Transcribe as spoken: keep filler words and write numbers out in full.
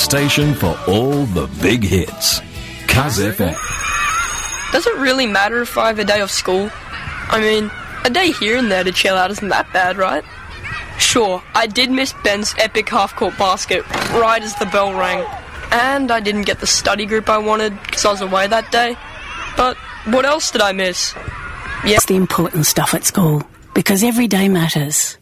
station for all the big hits. Kaz F M. Does it really matter if I have a day off school? I mean, a day here and there to chill out isn't that bad, right? Sure, I did miss Ben's epic half-court basket right as the bell rang. And I didn't get the study group I wanted because I was away that day. But what else did I miss? Yeah. It's the important stuff at school, because every day matters.